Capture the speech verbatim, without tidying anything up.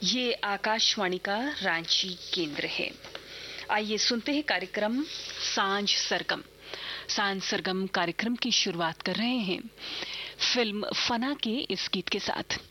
ये आकाशवाणी का रांची केंद्र है। आइए सुनते हैं कार्यक्रम सांझ सरगम। सांझ सरगम कार्यक्रम की शुरुआत कर रहे हैं फिल्म फना के इस गीत के साथ।